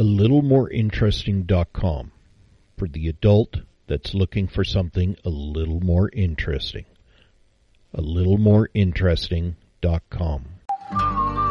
littlemoreinteresting.com for the adult that's looking for something a little more interesting. A littlemoreinteresting.com.